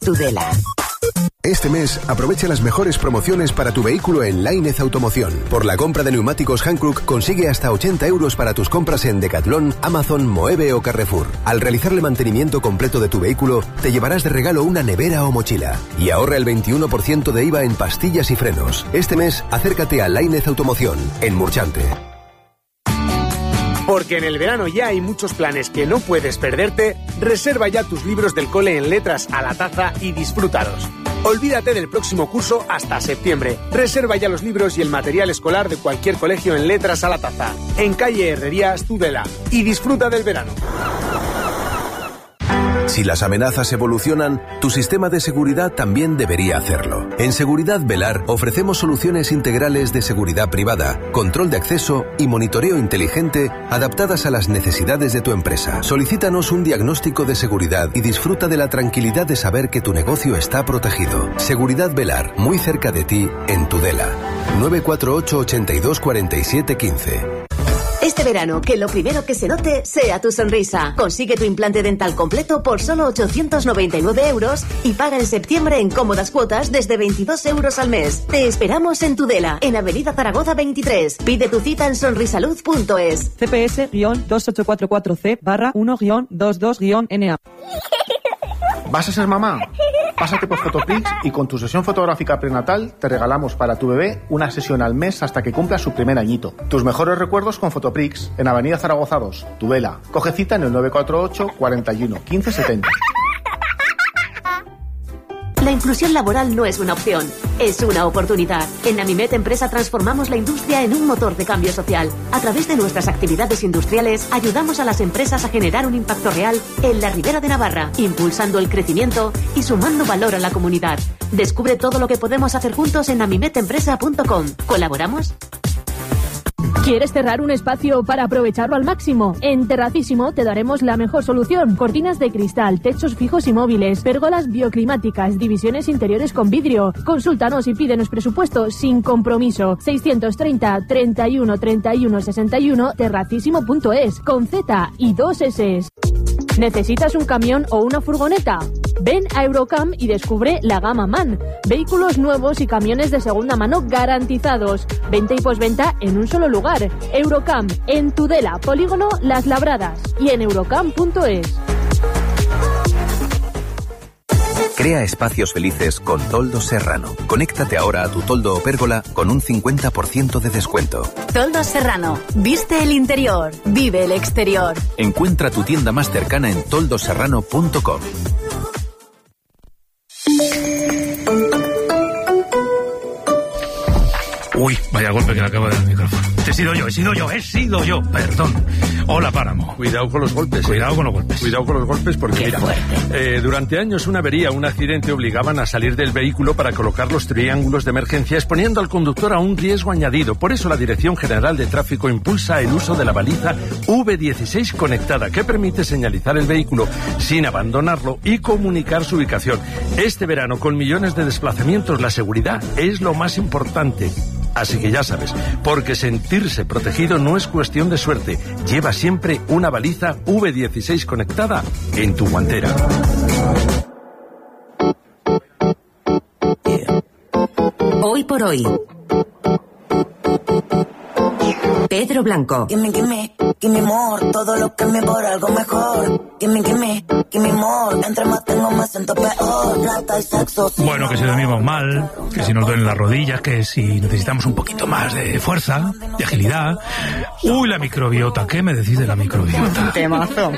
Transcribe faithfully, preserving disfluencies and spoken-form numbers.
Tudela. Este mes, aprovecha las mejores promociones para tu vehículo en Lainez Automoción. Por la compra de neumáticos Hankook, consigue hasta ochenta euros para tus compras en Decathlon, Amazon, Moeve o Carrefour. Al realizarle mantenimiento completo de tu vehículo, te llevarás de regalo una nevera o mochila. Y ahorra el veintiuno por ciento de I V A en pastillas y frenos. Este mes, acércate a Lainez Automoción, en Murchante. Porque en el verano ya hay muchos planes que no puedes perderte, reserva ya tus libros del cole en letras a la taza y disfrútalos. Olvídate del próximo curso hasta septiembre. Reserva ya los libros y el material escolar de cualquier colegio en letras a la taza, en calle Herrerías, Tudela. Y disfruta del verano. Si las amenazas evolucionan, tu sistema de seguridad también debería hacerlo. En Seguridad Velar ofrecemos soluciones integrales de seguridad privada, control de acceso y monitoreo inteligente adaptadas a las necesidades de tu empresa. Solicítanos un diagnóstico de seguridad y disfruta de la tranquilidad de saber que tu negocio está protegido. Seguridad Velar, muy cerca de ti, en Tudela. nueve cuatro ocho, ochenta y dos, cuarenta y siete, quince. Este verano, que lo primero que se note sea tu sonrisa. Consigue tu implante dental completo por solo ochocientos noventa y nueve euros y paga en septiembre en cómodas cuotas desde veintidós euros al mes. Te esperamos en Tudela, en Avenida Zaragoza veintitrés. Pide tu cita en sonrisalud punto es. C P S dos ocho cuatro cuatro C barra uno guión veintidós guión N A. ¿Vas a ser mamá? Pásate por Fotoprix y con tu sesión fotográfica prenatal te regalamos para tu bebé una sesión al mes hasta que cumpla su primer añito. Tus mejores recuerdos con Fotoprix en Avenida Zaragoza dos, Tudela. Coge cita en el nueve cuatro ocho, cuarenta y uno, quince, setenta. La inclusión laboral no es una opción, es una oportunidad. En Namimet Empresa transformamos la industria en un motor de cambio social. A través de nuestras actividades industriales, ayudamos a las empresas a generar un impacto real en la Ribera de Navarra, impulsando el crecimiento y sumando valor a la comunidad. Descubre todo lo que podemos hacer juntos en namimet empresa punto com. ¿Colaboramos? ¿Quieres cerrar un espacio para aprovecharlo al máximo? En Terracísimo te daremos la mejor solución. Cortinas de cristal, techos fijos y móviles, pérgolas bioclimáticas, divisiones interiores con vidrio. Consúltanos y pídenos presupuesto sin compromiso. seiscientos treinta, treinta y uno, treinta y uno, sesenta y uno, terracísimo punto es, con Z y dos S. ¿Necesitas un camión o una furgoneta? Ven a Eurocam y descubre la gama MAN. Vehículos nuevos y camiones de segunda mano garantizados. Venta y posventa en un solo lugar. Eurocam, en Tudela, Polígono Las Labradas. Y en eurocam punto es. Crea espacios felices con Toldos Serrano. Conéctate ahora a tu toldo o pérgola con un cincuenta por ciento de descuento. Toldos Serrano. Viste el interior. Vive el exterior. Encuentra tu tienda más cercana en toldos serrano punto com. Uy, vaya golpe que le acaba de dar el micrófono. He sido yo, he sido yo, he sido yo. Perdón. Hola, Páramo. Cuidado con los golpes. Cuidado eh. con los golpes. Cuidado con los golpes porque, mira, eh, durante años una avería, un accidente obligaban a salir del vehículo para colocar los triángulos de emergencia, exponiendo al conductor a un riesgo añadido. Por eso la Dirección General de Tráfico impulsa el uso de la baliza V dieciséis conectada, que permite señalizar el vehículo sin abandonarlo y comunicar su ubicación. Este verano, con millones de desplazamientos, la seguridad es lo más importante. Así que ya sabes, porque sentirse protegido no es cuestión de suerte. Lleva siempre una baliza V dieciséis conectada en tu guantera. Hoy por hoy. Pedro Blanco. Gimme, gimme, gimme more. Todo lo que me por algo mejor. Gimme, gimme, gimme more. Entre más tengo, más siento peor. Plata y sexo. Bueno, que si dormimos mal, que si nos duelen las rodillas, que si necesitamos un poquito más de fuerza, de agilidad. Uy, la microbiota. ¿Qué me decís de la microbiota? Temazo.